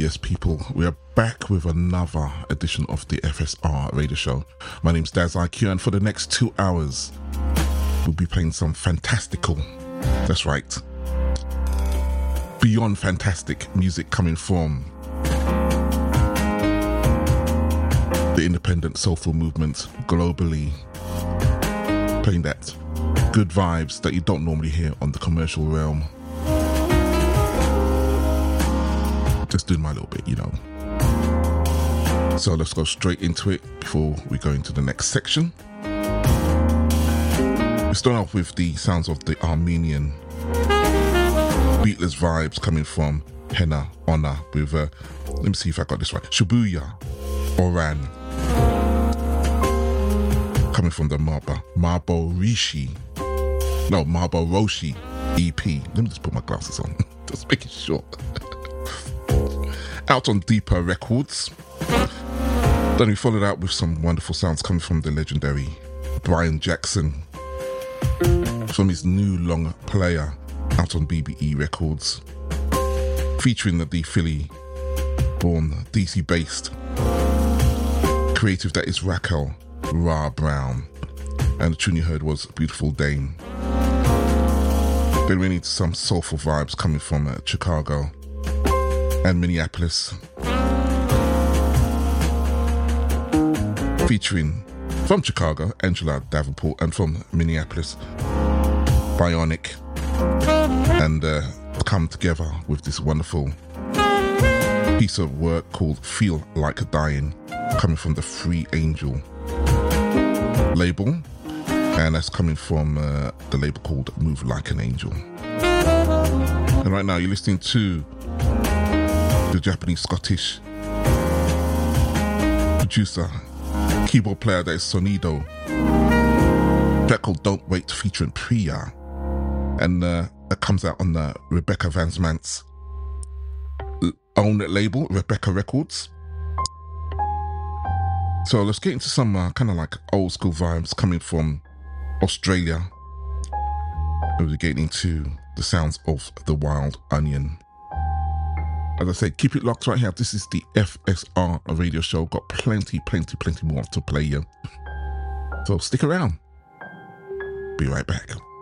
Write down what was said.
Yes, people, we are back with another edition of the FSR radio show. My name's Daz IQ, and for the next 2 hours, we'll be playing some fantastical, that's right, beyond fantastic music coming from the independent soulful movement globally, playing that good vibes that you don't normally hear on the commercial realm. Just doing my little bit, you know. So let's go straight into it before we go into the next section. We start off with the sounds of the Armenian beatless vibes coming from Henna Honor with, let me see if I got this right, Shibuya Oran, coming from the Marbo Roshi EP. Let me just put my glasses on, just making sure. Out on Deeper Records. Then we followed out with some wonderful sounds coming from the legendary Brian Jackson from his new long player out on BBE Records, featuring the Philly-born, DC-based creative that is Raquel Ra Brown, and the tune you heard was Beautiful Dame. Then we need some soulful vibes coming from Chicago and Minneapolis, featuring from Chicago Angela Davenport, and from Minneapolis Bionic, and come together with this wonderful piece of work called Feel Like Dying, coming from the Free Angel label, and that's coming from the label called Move Like an Angel. And right now you're listening to the Japanese Scottish producer, keyboard player that is Sonido, track called Don't Wait featuring Priya, and that comes out on the Rebecca Van Zmant's own label, Rebecca Records. So let's get into some kind of like old school vibes coming from Australia. We're getting into the sounds of the Wild Onion. As I said, keep it locked right here. This is the FSR radio show. Got plenty more to play you. So stick around. Be right back.